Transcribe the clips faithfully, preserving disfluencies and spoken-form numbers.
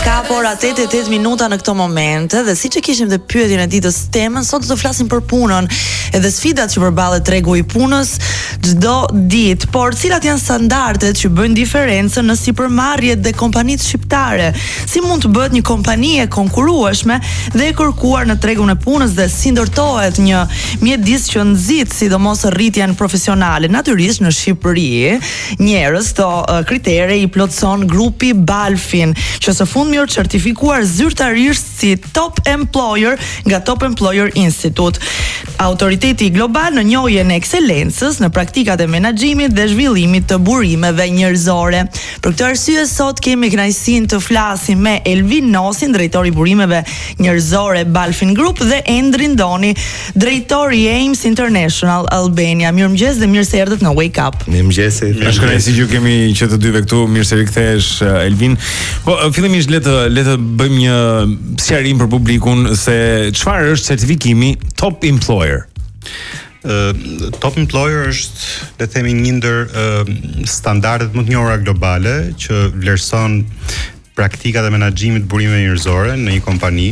Ka por atë tetë minuta në këto momente dhe siç e kishim dhe pyetjen e ditës temën, sot do të flasim për punën edhe sfidat që përballet tregu i punës çdo ditë, por cilat janë standardet që bëjnë diferencën në sipërmarrjet dhe kompanitë shqiptare? Si mund të bëhet një kompani e konkurrueshme dhe e kërkuar në tregun e punës dhe si ndërtohet një mjedis që nxit sidomos rritjen profesionale? Natyrisht në Shqipëri, njerëz këto uh, kritere i plotson grupi Balfin, që së fundmi është certifikuar zyrtarisht si Top Employer nga Top Employer Institute, autoriteti global në njohjen e ekselencës në praktikat e menaxhimit dhe zhvillimit të burimeve njerëzore. Për këtë arsye sot kemi kënaqësinë të flasim me Elvin Nosin, drejtori i burimeve njerëzore Balfin Group, dhe Endrin Doni, drejtori i Ames International Albania. Mirëmëngjes dhe mirë se erdhët në Wake Up. Mirëmëngjes. Është kënaqësi që kemi që të dyve këtu. Mirë se rikthesh, Elvin. Po fillimisht le të le të bëjmë një sqarim për publikun se çfarë është certifikimi Top Employer. Uh, Top Employer është, le të themi, një ndër uh, standardet më të njohura globale që vlerëson praktikat e menaxhimit të burimeve njerëzore në një kompani.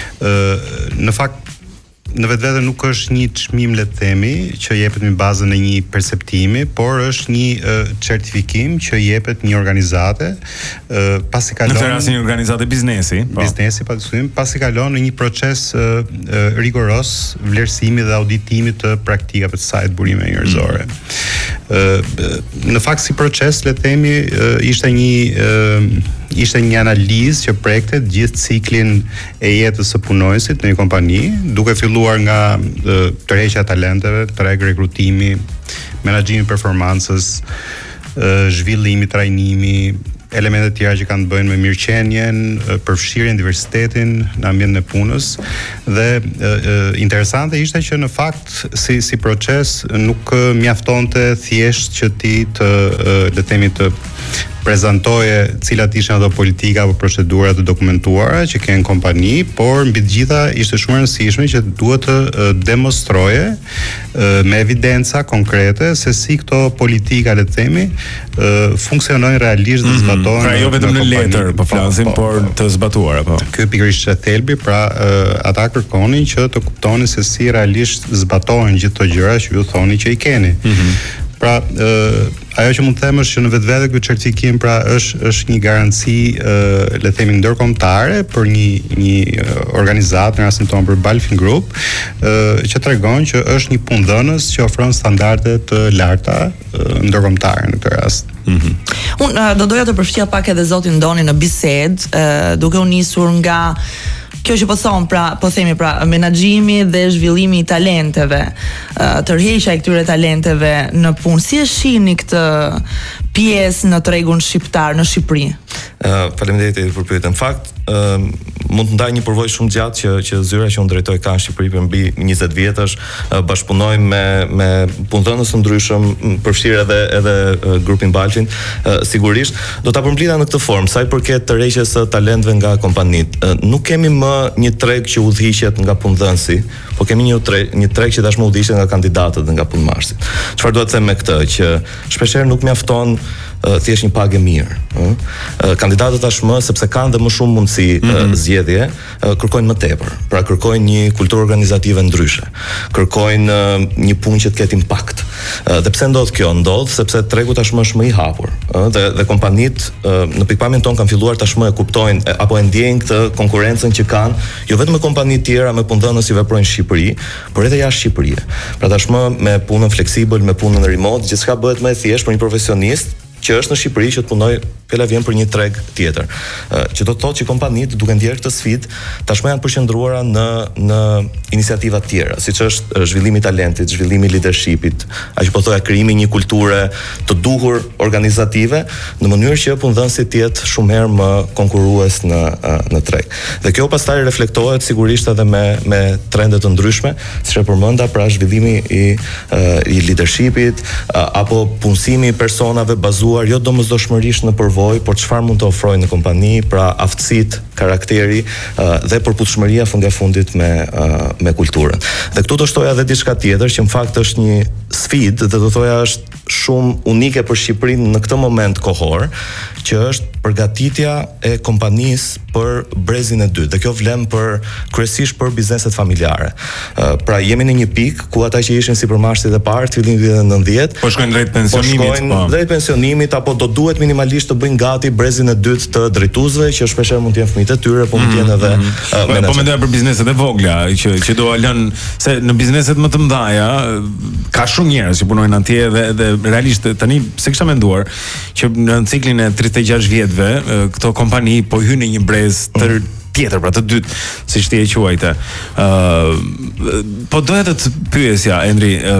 Uh, në fakt në vetvete nuk është një çmim, le të themi, që jepet mbi bazën e një perceptimi, por është një uh, certifikim që jepet një organizate, uh, pasi kalon në rastin e një organizate biznesi, po. Biznesi pa dyshim, pasi kalon në një proces uh, uh, rigoros vlerësimi dhe auditimi të praktikave të saj të burimeve njerëzore. Mm. Uh, në fakt si proces, le të themi, uh, ishte një uh, ishte një analizë që prekte gjithë ciklin e jetës së punonësit në një kompani, duke filluar nga e, tërheqja e talenteve, treg rekrutimi, menaxhimi i performancës, e, zhvillimi, trajnimi, elemente të tjera që kanë të bëjnë me mirëqenien, përfshirjen, diversitetin në ambientin e punës. Dhe e, e, interesante ishte që në fakt si si proces nuk mjaftonte thjesht që ti të le të themi të prezantoje cilat ishin ato politika apo procedura të dokumentuara që kanë kompani, por mbi të gjitha ishte shumë e rëndësishme që duhet të uh, demonstroje uh, me evidenca konkrete se si këto politika, le të themi, uh, funksionojnë realisht dhe mm-hmm. zbatohen. Pra jo vetëm në, në letër, po flasim, po, por të zbatuara, po. Ky pikërisht është thelbi, pra uh, ata kërkonin që të kuptonin se si realisht zbatohen gjithë këto gjëra që ju thoni që i keni. Mm-hmm. Pra, uh, ajo që mund të them është që në vetvete ky certifikim pra është është një garanci uh, le të themi ndërkombëtare për një një organizatë, në rastin tonë për Balfin Group, uh, që tregon që është një punëdhënës që ofron standarde të larta uh, ndërkombëtare në këtë rast. Mm-hmm. Unë uh, do doja të përfshija pak edhe zotin Doni në bisedë, uh, duke u nisur nga kjo që po thon, pra po themi pra menaxhimi dhe zhvillimi i talenteve, uh, tërheqja e këtyre talenteve në punë. Si e shihni këtë pjesë në tregun shqiptar në Shqipëri? Uh, Faleminderit për pyetjen. Në fakt, uh, mund të ndaj një përvojë shumë gjatë që që zyra që unë drejtoj ka në Shqipëri për mbi njëzet vjetësh, uh, bashkëpunoj me me punëdhënës të ndryshëm, përfshirë edhe edhe uh, grupin Balfin. Uh, sigurisht do ta përmblida në këtë formë, sa i përket tërheqjes së talentëve nga kompanitë. Uh, nuk kemi më një treg që udhëhiqet nga punëdhënësi, po kemi një treg, një treg që tashmë udhëhiqet nga kandidatët dhe nga punëmarrësit. Çfarë do të them me këtë? Që shpeshherë nuk mjafton Uh, thjesht një pagë mirë. Uh, uh, kandidatët tashmë, sepse kanë dhe më shumë mundësi mm-hmm. uh, zgjedhje, uh, kërkojnë më tepër. Pra kërkojnë një kulturë organizative ndryshe. Kërkojnë uh, një punë që të ketë impakt. Uh, dhe pse ndodh kjo? Ndodh sepse tregu tashmë është më i hapur. Uh, dhe dhe kompanitë uh, në pikpamjen tonë kanë filluar tashmë e kuptojnë e, apo e ndjejnë këtë konkurrencën që kanë, jo vetëm me kompani të tjera, me punëdhënës që veprojnë në Shqipëri, por edhe jashtë Shqipërisë. Pra tashmë me punën fleksibël, me punën remote, gjithçka bëhet më e thjeshtë për një profesionist që është në Shqipëri që të punoj, fjala vjen për një treg tjetër. Uh, që do të thotë që kompanitë duke ndjerë këtë sfidë, tashmë janë përqendruara në në iniciativa të tjera, siç është zhvillimi i talentit, zhvillimi i leadershipit, aq po thoya krijimi një kulture të duhur organizative, në mënyrë që punëdhënësit të jetë shumë herë më konkurrues në uh, në treg. Dhe kjo pastaj reflektohet sigurisht edhe me me trende të ndryshme, siç e përmenda, pra zhvillimi i uh, i leadershipit uh, apo punësimi i personave bazuar jo domosdoshmërisht në përvojë, por çfarë mund të ofrojë në kompani, pra aftësitë karakteri uh, dhe përputhshmëria fundja fundit me uh, me kulturën. Dhe këtu do shtoja edhe diçka tjetër që në fakt është një sfidë dhe do thoja është shumë unike për Shqipërinë në këtë moment kohor, që është përgatitja e kompanisë për brezin e dytë. Dhe kjo vlen për kryesisht për bizneset familjare. Uh, pra jemi në një pikë ku ata që ishin sipërmashtit e parë të fillimit të viteve nëntëdhjetë po shkojnë drejt pensionimit, po shkojnë drejt pensionimit apo do duhet minimalisht të bëjnë gati brezin e dytë të drejtuesve që shpeshherë mund të jenë fëmijët e tyre, po mund të jenë edhe mm -hmm. uh, po mendoj për bizneset e vogla që që do lënë se në bizneset më të mëdha ka shumë njerëz që punojnë atje dhe dhe realisht tani se kisha menduar që në ciklin e tridhjetë e gjashtë vjetëve këto kompani po hynë në një brez të tjetër, pra të dytë, siç ti e quajte. Ë uh, po doja të të pyesja Endri, uh,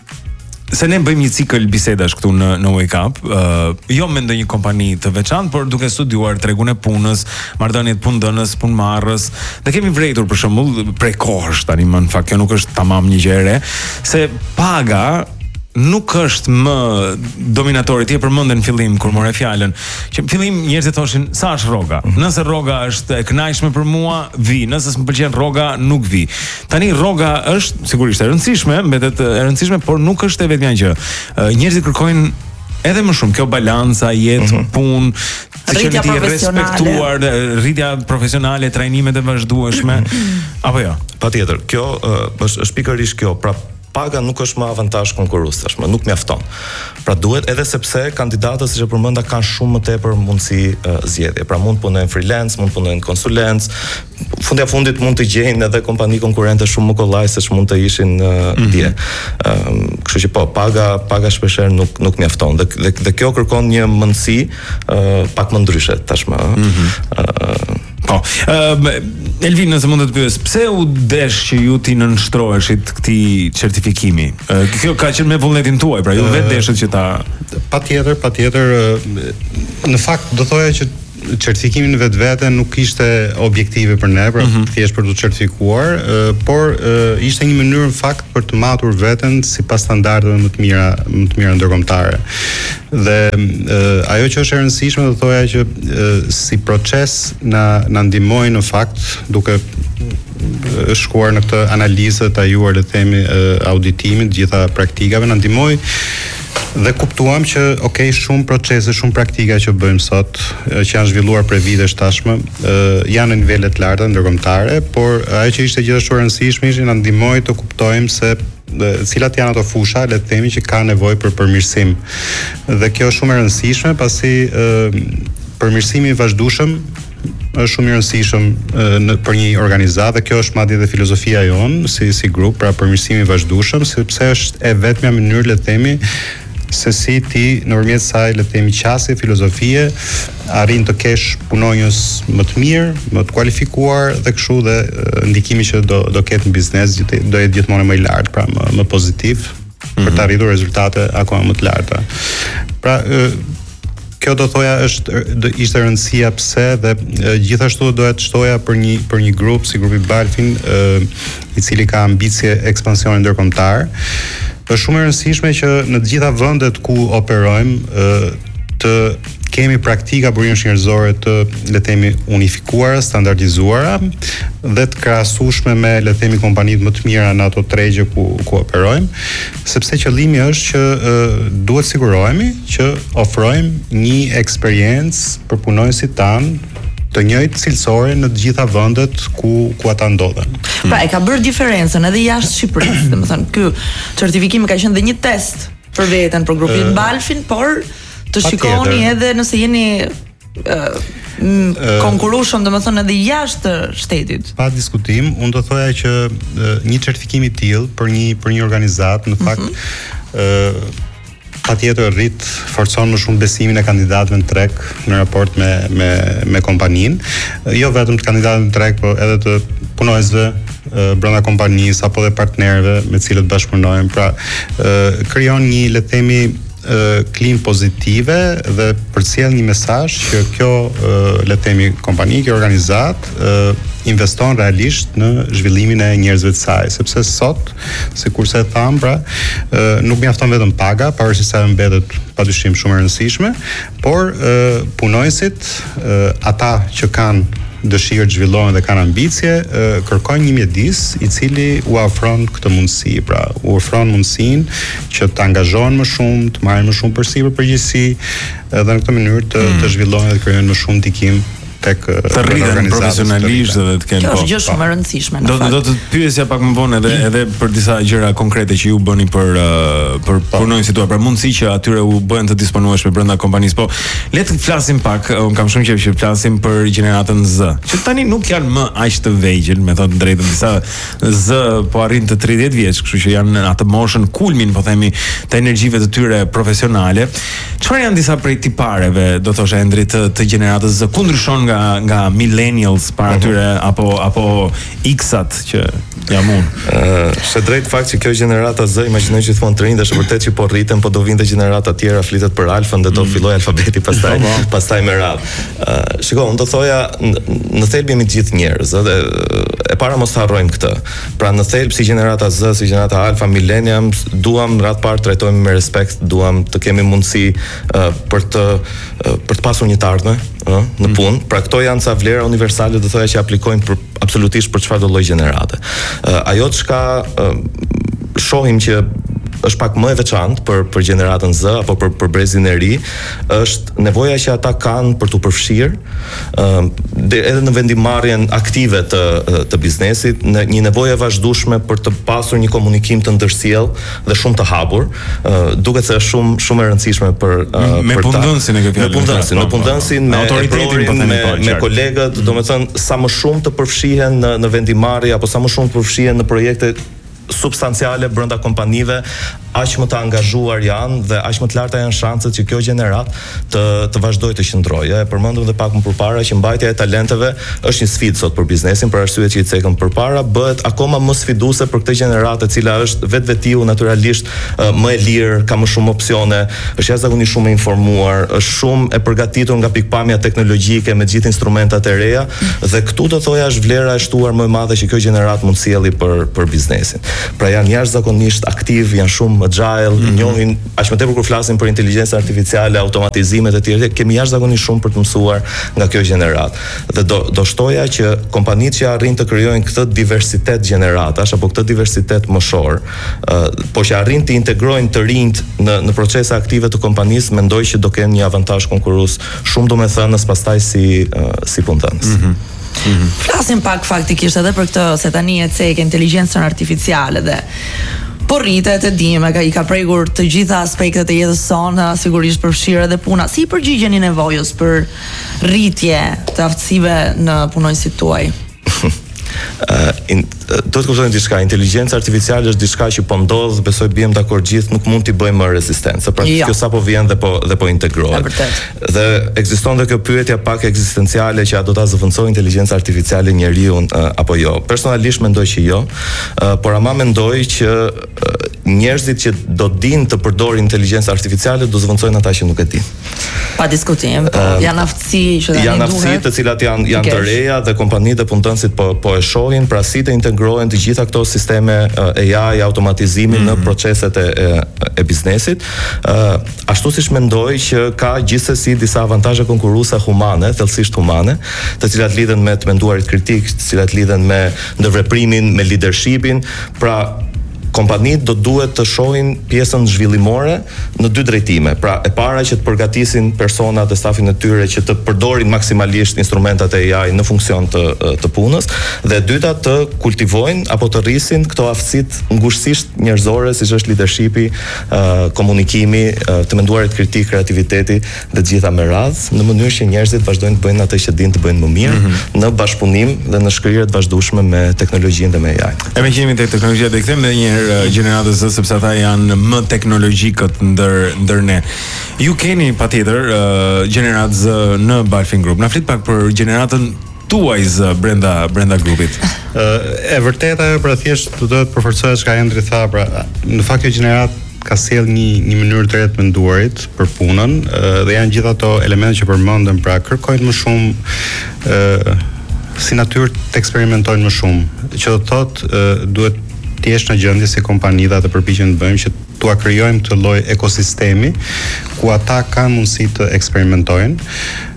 se ne bëjmë një cikël bisedash këtu në në Wake Up, uh, jo me ndonjë kompani të veçantë, por duke studiuar tregun e punës, marrëdhëniet punëdhënës, punëmarrës, dhe kemi vërejtur për shembull prej kohësh tani më në fakt kjo nuk është tamam një gjë e re, se paga nuk është më dominatori. Ti e përmendën në fillim kur morë fjalën që në fillim njerëzit thoshin sa është rroga. Nëse rroga është e kënaqshme për mua, vi. Nëse s'm pëlqen rroga, nuk vi. Tani rroga është sigurisht e rëndësishme, mbetet e rëndësishme, por nuk është e vetmja gjë. Njerëzit kërkojnë edhe më shumë kjo balanca, jetë, mm -hmm. punë, rritja profesionale, rritja profesionale, trajnimet e vazhdueshme, apo jo? Patjetër, kjo uh, është është pikërisht kjo, pra paga nuk është më avantazh konkurrues tashmë, nuk mjafton. Pra duhet, edhe sepse kandidatët siç e përmenda kanë shumë më tepër mundësi uh, zgjedhje. Pra mund të punojnë freelance, mund të punojnë konsulencë, fundja fundit mund të gjejnë edhe kompani konkurrente shumë më kollaj se ç'mund të ishin uh, mm -hmm. dje. Ëm, um, kështu që po, paga paga shpeshherë nuk nuk mjafton. Dhe, dhe, dhe kjo kërkon një mendësi uh, pak më ndryshe tashmë. Mm -hmm. uh, Po, uh, Elvin, nëse mund të të pyes, pse u desh që ju ti nënshtroheshit këtij certifikimi? Uh, kjo ka qenë me vullnetin tuaj, pra ju uh, vetë deshët që ta... Patjetër, patjetër, në fakt do thoja që certifikimi në vetvete nuk ishte objektive për ne, pra mm -hmm. thjesht për të certifikuar, uh, por uh, ishte një mënyrë në fakt për të matur veten sipas standardeve më të mira, më të mira ndërkombëtare. Dhe uh, ajo që është e rëndësishme do thoja që uh, si proces na na ndihmoi në fakt duke shkuar në këtë analizë të ajuar le të themi uh, auditimit, gjitha praktikave na ndihmoi dhe kuptuam që okay, shumë procese, shumë praktika që bëjmë sot, që janë zhvilluar për vitesh tashmë, janë në nivele të larta ndërkombëtare, por ajo që ishte gjithashtu e rëndësishme ishte na ndihmoi të kuptojmë se cilat janë ato fusha, le të themi, që ka nevojë për përmirësim. Dhe kjo është shumë e rëndësishme, pasi përmirësimi i vazhdueshëm është shumë i rëndësishëm në për një organizatë dhe kjo është madje edhe filozofia jonë si si grup, pra përmirësimi i vazhdueshëm, sepse është e vetmja mënyrë, le të themi, se si ti nëpërmjet saj, le të themi, qasje filozofie arrin të kesh punonjës më të mirë, më të kualifikuar dhe kështu dhe ndikimi që do do ketë në biznes do jetë gjithmonë më i lartë, pra më, më pozitiv mm-hmm. për të arritur rezultate akoma më të larta. Pra kjo do thoja është ishte rëndësia pse dhe e, gjithashtu doja të shtoja për një për një grup si grupi Balfin e, i cili ka ambicie ekspansioni ndërkombëtar. Është shumë e rëndësishme që në të gjitha vendet ku operojmë e, të kemi praktika burimsh njerëzore të le të themi unifikuara, standardizuara dhe të krahasueshme me le të themi kompanitë më të mira në ato tregje ku ku operojmë, sepse qëllimi është që uh, duhet sigurohemi që ofrojmë një eksperiencë për punonjësit tanë të njëjtë cilësore në të gjitha vendet ku ku ata ndodhen. Pra e ka bërë diferencën edhe jashtë Shqipërisë, domethënë ky certifikim ka qenë dhe një test për veten për grupin uh, Balfin, por të shikoni edhe nëse jeni uh, konkurrueshëm, domethënë edhe jashtë shtetit. Pa diskutim, unë do thoja që uh, një certifikim i tillë për një për një organizatë në fakt mm -hmm. uh, patjetër rrit forcon më shumë besimin e kandidatëve në treg në raport me me me kompaninë, jo vetëm të kandidatëve në treg, por edhe të punonjësve brenda kompanisë apo dhe partnerëve me të cilët bashkëpunojmë. Pra, uh, krijon një, le të themi, klim pozitive dhe përcjell një mesazh që kjo le të themi kompani, kjo organizat investon realisht në zhvillimin e njerëzve të saj, sepse sot, sikurse e tham, pra, nuk mjafton vetëm paga, pavarësisht se ajo mbetet padyshim shumë e rëndësishme, por punonjësit, ata që kanë dëshirë të zhvillohen dhe kanë ambicie, kërkojnë një mjedis i cili u ofron këtë mundësi, pra u ofron mundësinë që të angazhohen më shumë, të marrin më shumë përsipër përgjegjësi dhe në këtë mënyrë të, të zhvillohen dhe të krijojnë më shumë ndikim tek të rriten profesionalisht dhe të kenë. Kjo është gjë shumë e rëndësishme në do, fakt. Do të pyesja pak më vonë edhe edhe për disa gjëra konkrete që ju bëni për uh, për punonjësit tuaj, për mundësi që atyre u bëhen të disponueshme brenda kompanisë. Po le të flasim pak, un kam shumë qejf që flasim për gjeneratën Z, që tani nuk janë më aq të vegjël, me thënë drejtën, disa Z po arrin të tridhjetë vjeç, kështu që janë atë moshën kulmin, po themi, të energjive të tyre profesionale. Çfarë janë disa prej tipareve, do thoshe Endri, të, të gjeneratës Z? Ku ndryshon nga nga millennials para tyre uh -huh. apo apo X-at që jam unë. Ë, është drejt fakt që kjo gjenerata Z, imagjinoj që thonë të rinj, është vërtet që po rriten, po do vinte gjenerata tjera, flitet për alfën dhe do mm. filloj alfabeti pastaj, mm. pastaj me radhë. Ë, shiko, unë do thoja në thelb jemi të gjithë njerëz, dhe e para mos harrojmë këtë. Pra në thelb si gjenerata Z, si gjenerata alfa, millennials, duam në radh parë trajtojmë me respekt, duam të kemi mundësi uh, për të uh, për të pasur një të ardhme ë në punë. Pra këto janë ca vlera universale, do thoya që aplikojnë për absolutisht për çfarëdo lloj gjenerate. Uh, ajo çka uh, shohim që është pak më e veçantë për për gjeneratën Z apo për për brezin e ri, është nevoja që ata kanë për të përfshirë ë uh, edhe në vendimarrjen aktive të të biznesit, në një nevojë e vazhdueshme për të pasur një komunikim të ndërsjell dhe shumë të hapur, uh, duket se është shumë shumë e rëndësishme për uh, me për ta. Punëdhënësin e ke fjalën. Me punëdhënësin, me punëdhënësin, me autoritetin, me me kolegët, domethënë sa më shumë të përfshihen në në vendimarrje apo sa më shumë të përfshihen në projekte substanciale brenda kompanive, aq më të angazhuar janë dhe aq më të larta janë shanset që kjo gjenerat të të vazhdojë të qëndrojë. E përmendëm edhe pak më përpara që mbajtja e talenteve është një sfidë sot për biznesin, për arsyet që i cekëm përpara, bëhet akoma më sfiduese për këtë gjeneratë, e cila është vetvetiu natyrisht më e lirë, ka më shumë opsione, është jashtëzakonisht shumë e informuar, është shumë e përgatitur nga pikpamja teknologjike me gjithë instrumentat e reja, dhe këtu do thoja është vlera e shtuar më e madhe që kjo gjenerat mund sjelli për për biznesin. Pra janë jashtëzakonisht aktiv, janë shumë agile, mm -hmm. njohin aq më tepër kur flasim për inteligjencën artificiale, automatizimet e tjera, kemi jashtëzakonisht shumë për të mësuar nga kjo gjenerat. Dhe do do shtoja që kompanitë që arrin të krijojnë këtë diversitet gjeneratash apo këtë diversitet moshor, uh, po që arrin të integrojnë të rinjt në në procese aktive të kompanisë, mendoj që do kenë një avantazh konkurrues shumë domethënës pastaj si uh, si punëdhënës. Mm -hmm. Mm-hmm. Flasim pak faktikisht edhe për këtë, se tani e cek inteligjencën artificiale dhe po rritet e dim, e ka, i ka prekur të gjitha aspektet e jetës sonë, sigurisht përfshirë edhe puna. Si përgjigjeni nevojës për rritje të aftësive në punonjësit tuaj? Uh, in, uh, do të kuptojmë diçka, inteligjenca artificiale është diçka që po ndodh, besoj bëjmë dakord gjithë, nuk mund t'i bëjmë më rezistencë. Pra ja. Kjo sapo vjen dhe po dhe po integrohet. Dhe ekziston dhe kjo pyetja pak ekzistenciale që a do ta zëvendësojë inteligjenca artificiale njeriu uh, apo jo. Personalisht mendoj që jo, uh, por ama mendoj që uh, njerëzit që do dinë të përdorin inteligjencë artificiale do zëvendësojnë ata që nuk e dinë. Pa diskutim, po uh, janë aftësi që tani duhet. Janë aftësi të cilat janë janë të reja dhe kompanitë e punëdhënësit po po e shohin, pra si të integrohen të gjitha këto sisteme A I, automatizimi mm -hmm. në proceset e, e, e biznesit. Uh, ashtu siç mendoj që ka gjithsesi disa avantazhe konkurruese humane, thellësisht humane, të cilat lidhen me të menduarit kritik, të cilat lidhen me ndërveprimin, me leadershipin, pra kompanitë do duhet të shohin pjesën zhvillimore në dy drejtime. Pra e para që të përgatisin personat e stafin e tyre që të përdorin maksimalisht instrumentat e A I në funksion të të punës, dhe e dyta të kultivojnë apo të rrisin këto aftësitë ngushësisht njerëzore, siç është leadershipi, uh, komunikimi, uh, të menduarit kritik, kreativiteti dhe gjitha me radhë, në mënyrë që njerëzit vazhdojnë të bëjnë atë që dinë të bëjnë më mirë mm -hmm. në bashkëpunim dhe në shkrirje të vazhdueshme me teknologjinë dhe me A I. E me qemi tek teknologjia, dhe kthejmë edhe një herë gjeneratës Z, sepse ata janë më teknologjikët ndër ndër ne. Ju keni patjetër uh, gjeneratë Z në Balfin Group. Na flit pak për gjeneratën tuaj Z brenda brenda grupit. Uh, e vërteta, pra thjesht do të përforcohet çka Endri tha, pra në fakt kjo gjenerat ka sjell një një mënyrë të re të menduarit për punën, uh, dhe janë gjithë ato elemente që përmendëm, pra kërkojnë më shumë uh, si natyrë të eksperimentojnë më shumë, që do thotë uh, duhet të jesh në gjendje si kompani dhe të përpiqem të bëjmë që t'ua krijojmë të lloj ekosistemi ku ata kanë mundësi të eksperimentojnë.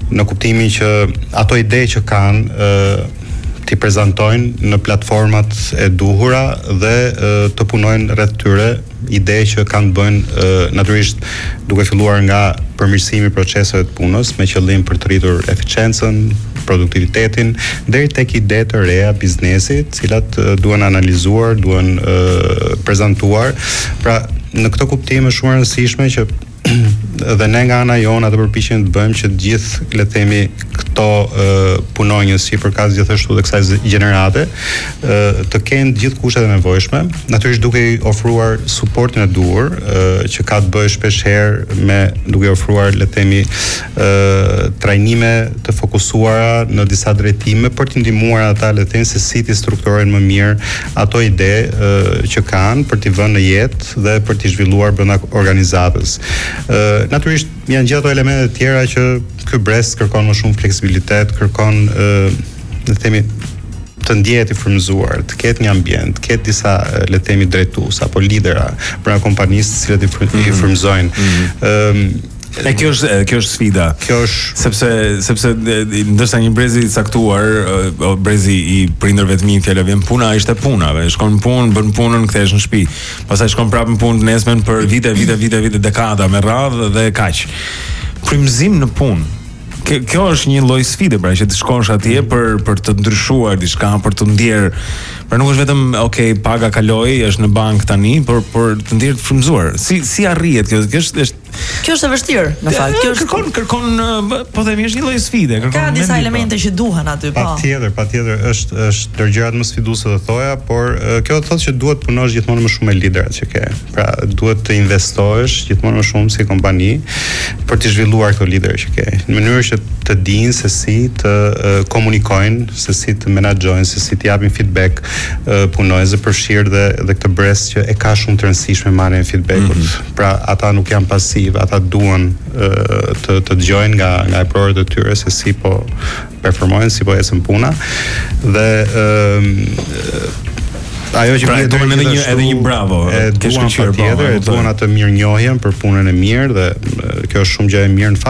në kuptimin që ato ide që kanë ë t'i prezantojnë në platformat e duhura dhe e, të punojnë rreth tyre ide që kanë të bëjnë natyrisht duke filluar nga përmirësimi i proceseve të punës me qëllim për të rritur eficiencën, produktivitetin deri tek ide të reja biznesi, të cilat e, duhen analizuar, duhen e, prezantuar. Pra, në këtë kuptim është shumë e rëndësishme që dhe ne nga ana jone atë përpiqem të bëjmë që të gjithë, le të themi, këto uh, punonjës që i përkas gjithashtu dhe kësaj gjenerate uh, të kenë të gjithë kushtet e nevojshme, natyrisht duke i ofruar suportin e duhur, uh, që ka të bëjë shpesh herë me duke ofruar, le të themi, uh, trajnime të fokusuara në disa drejtime për të ndihmuar ata, le të themi, se si të strukturojnë më mirë ato ide uh, që kanë për t'i vënë në jetë dhe për t'i zhvilluar brenda organizatës. Uh, natyrisht janë gjithë ato elemente të tjera që ky brest kërkon më shumë fleksibilitet, kërkon uh, le të themi të ndjehet i frymëzuar, të ketë një ambient, të ketë disa le të themi drejtues apo lidera brenda kompanisë të cilët i, fry, mm-hmm. i frymëzojnë. Mm-hmm. um, E kjo është kjo është sfida. Kjo është sepse sepse ndoshta një brezi i caktuar, o brezi i prindërve të mi, fjala vjen puna ishte puna, shkon në punë, bën punën, kthehesh në shtëpi. Pastaj shkon prapë në punë të nesmen për vite, vite, vite, vite, dekada me radhë dhe kaq. Frymëzim në punë. Kjo është një lloj sfide, pra, që të shkosh atje për për të ndryshuar diçka, për të ndjer. Pra nuk është vetëm, okay, paga kaloi, është në bank tani, por por të ndjer të frymëzuar. Si si arrihet kjo? Kjo është është Kjo është e vështirë, në fakt. Kjo është kërkon kërkon po themi është një lloj sfide, kërkon. Ka disa elemente që duhen aty, po. Patjetër, patjetër është është ndër gjërat më sfiduese të thoja, por kjo do të thotë që duhet të punosh gjithmonë më shumë me liderat që ke. Pra duhet të investohesh gjithmonë më shumë si kompani për të zhvilluar këto liderë që ke, në mënyrë që të dinë se si të uh, komunikojnë, se si të menaxhojnë, se si të japin feedback uh, punonjësve, përfshirë dhe dhe këtë brest që e ka shumë të rëndësishme marrjen e feedbackut. Mm-hmm. Pra ata nuk janë pasiv, ata duan uh, të të dëgjojnë nga nga prorët e tyre se si po performojnë, si po ecën puna dhe uh, ajo që pra, duan edhe një edhe një bravo. E duan patjetër, e duan atë mirënjohjen për punën e mirë dhe kjo është shumë gjë e mirë në fakt.